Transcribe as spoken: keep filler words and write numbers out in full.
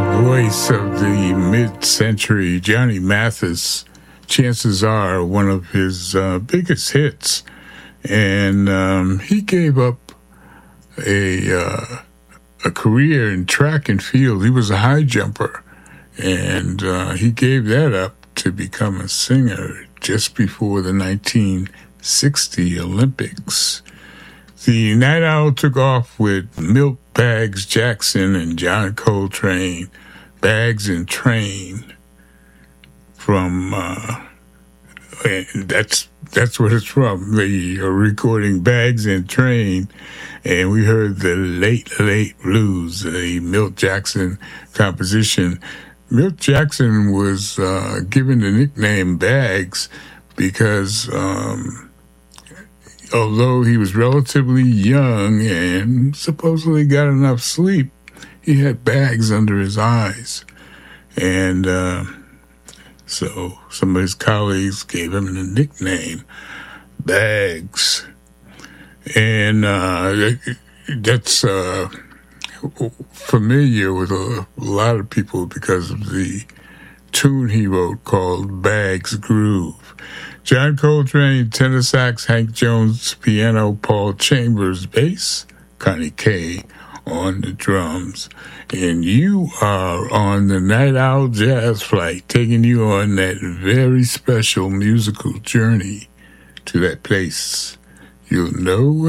voice of the mid-century, Johnny Mathis, chances are one of his uh, biggest hits. And um, he gave up a uh, a career in track and field. He was a high jumper, and uh, he gave that up to become a singer just before the nineteen sixty Olympics. The Night Owl took off with Milt Bags Jackson and John Coltrane, Bags and Train, from, uh, that's that's what it's from, the recording Bags and Train, and we heard the Late, Late Blues, a Milt Jackson composition. Milt Jackson was uh, given the nickname Bags because um, although he was relatively young and supposedly got enough sleep, he had bags under his eyes. And uh, so some of his colleagues gave him the nickname Bags. And uh, that's uh, familiar with a lot of people because of the tune he wrote called Bags Groove. John Coltrane, tenor sax, Hank Jones, piano, Paul Chambers, bass, Connie Kay on the drums. And you are on the Night Owl Jazz Flight, taking you on that very special musical journey to that place you'll know